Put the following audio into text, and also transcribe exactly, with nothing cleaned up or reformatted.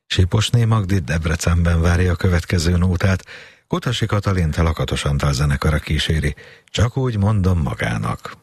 Siposné Magdi Debrecenben várja a következő nótát, Kutasi Katalint Lakatos Antal zenekara kíséri, Csak úgy mondom magának.